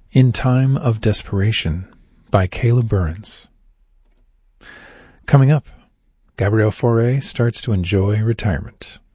In Time of Desperation by Caleb Burns. Coming up, Gabrielle Fauré starts to enjoy retirement.